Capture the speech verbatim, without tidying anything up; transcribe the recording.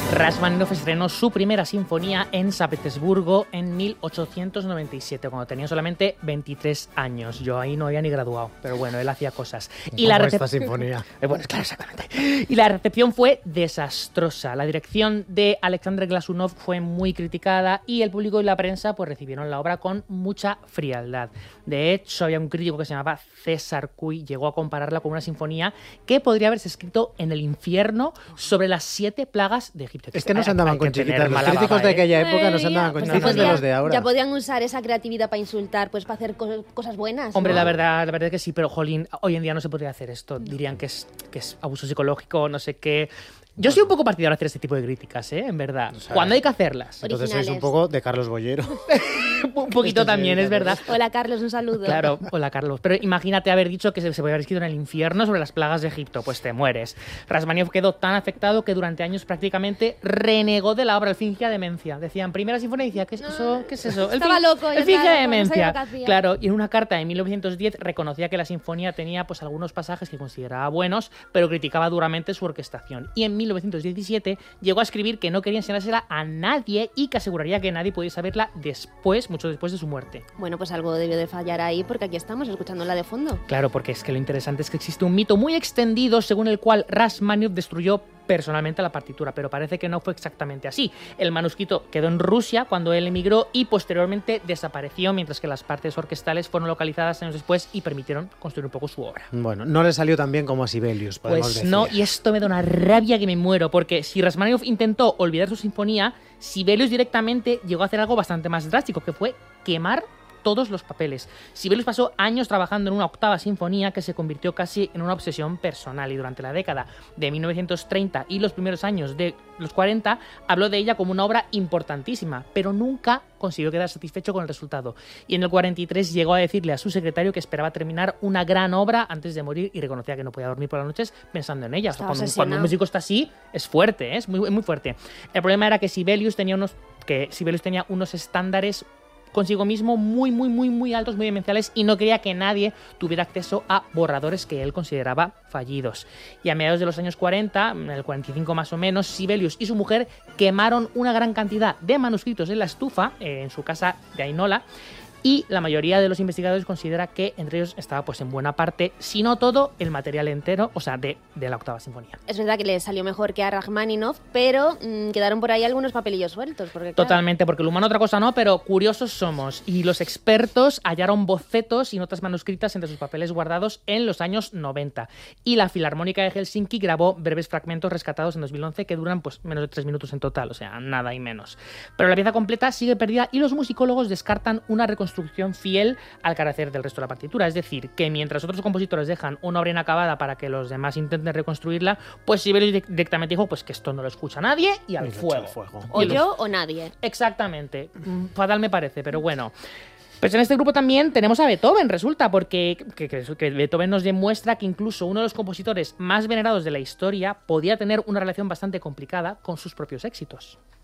Rachmaninoff estrenó su primera sinfonía en San Petersburgo en mil ochocientos noventa y siete, cuando tenía solamente veintitrés años. Yo ahí no había ni graduado, pero bueno, él hacía cosas. Y la esta sinfonía. Bueno, claro, exactamente. Y la recepción fue desastrosa. La dirección de Alexander Glasunov fue muy criticada y el público y la prensa pues recibieron la obra con mucha frialdad. De hecho, había un crítico que se llamaba César Cui, llegó a compararla con una sinfonía que podría haberse escrito en el infierno sobre las siete plagas de Egipto. Es que no se andaban con chiquitas. Los críticos de aquella época no se andaban con chiquitas de los de ahora. Ya podían usar esa creatividad para insultar, pues para hacer co cosas buenas. Hombre, ¿no? la verdad, la verdad es que sí, pero jolín, hoy en día no se podría hacer esto. Dirían que es, que es abuso psicológico, no sé qué. Yo soy un poco partidario de hacer este tipo de críticas, ¿eh? En verdad. O sea, cuando hay que hacerlas. Entonces sois un poco de Carlos Bollero. Un poquito también, es verdad. Hola, Carlos, un saludo. Claro, hola, Carlos. Pero imagínate haber dicho que se, se podía haber escrito en el infierno sobre las plagas de Egipto. Pues te mueres. Rachmaninoff quedó tan afectado que durante años prácticamente renegó de la obra. Él fingía demencia. Decían, primera sinfonía, y decía, ¿qué es eso? ¿Qué es eso? Estaba loco. Él fingía demencia. No claro, y en una carta de mil novecientos diez reconocía que la sinfonía tenía pues algunos pasajes que consideraba buenos, pero criticaba duramente su orquestación. Y en mil novecientos diecisiete llegó a escribir que no quería enseñársela a nadie y que aseguraría que nadie pudiese saberla después, mucho después de su muerte. Bueno, pues algo debió de fallar ahí porque aquí estamos escuchándola de fondo. Claro, porque es que lo interesante es que existe un mito muy extendido según el cual Rachmaninoff destruyó personalmente la partitura, pero parece que no fue exactamente así. El manuscrito quedó en Rusia cuando él emigró y posteriormente desapareció, mientras que las partes orquestales fueron localizadas años después y permitieron construir un poco su obra. Bueno, no le salió tan bien como a Sibelius, podemos pues decir. No, y esto me da una rabia que me muero, porque si Rachmaninoff intentó olvidar su sinfonía, Sibelius directamente llegó a hacer algo bastante más drástico, que fue quemar todos los papeles. Sibelius pasó años trabajando en una octava sinfonía que se convirtió casi en una obsesión personal, y durante la década de mil novecientos treinta y los primeros años de los cuarenta habló de ella como una obra importantísima, pero nunca consiguió quedar satisfecho con el resultado. Y en el cuarenta y tres llegó a decirle a su secretario que esperaba terminar una gran obra antes de morir y reconocía que no podía dormir por las noches pensando en ella. O sea, cuando, cuando un músico está así, es fuerte, ¿eh? es muy, muy fuerte. El problema era que Sibelius tenía unos, que Sibelius tenía unos estándares consigo mismo muy, muy, muy, muy altos, muy demenciales, y no quería que nadie tuviera acceso a borradores que él consideraba fallidos. Y a mediados de los años cuarenta, en el cuarenta y cinco más o menos, Sibelius y su mujer quemaron una gran cantidad de manuscritos en la estufa, eh, en su casa de Ainola, y la mayoría de los investigadores considera que entre ellos estaba pues en buena parte, si no todo, el material entero, o sea, de, de la octava sinfonía. Es verdad que le salió mejor que a Rachmaninoff, pero mmm, quedaron por ahí algunos papelillos sueltos. Porque, claro, totalmente, porque el humano otra cosa no, pero curiosos somos. Y los expertos hallaron bocetos y notas manuscritas entre sus papeles guardados en los años noventa. Y la Filarmónica de Helsinki grabó breves fragmentos rescatados en dos mil once que duran pues menos de tres minutos en total, o sea, nada y menos. Pero la pieza completa sigue perdida y los musicólogos descartan una reconstrucción fiel al carácter del resto de la partitura. Es decir, que mientras otros compositores dejan una obra inacabada para que los demás intenten reconstruirla, pues Sibelius directamente dijo pues que esto no lo escucha nadie y al fuego. fuego. O y yo los... o nadie. Exactamente. Fatal me parece, pero bueno. Pues en este grupo también tenemos a Beethoven, resulta, porque que, que, que Beethoven nos demuestra que incluso uno de los compositores más venerados de la historia podía tener una relación bastante complicada con sus propios éxitos.